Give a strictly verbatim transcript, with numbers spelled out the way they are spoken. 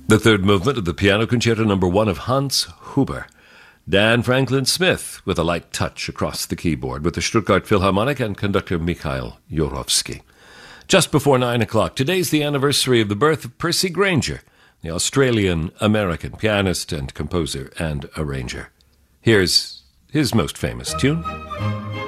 The third movement of the Piano Concerto Number One of Hans Huber. Dan Franklin Smith with a light touch across the keyboard with the Stuttgart Philharmonic and conductor Mikhail Yorovsky. Just before nine o'clock, today's the anniversary of the birth of Percy Grainger, the Australian-American pianist and composer and arranger. Here's his most famous tune.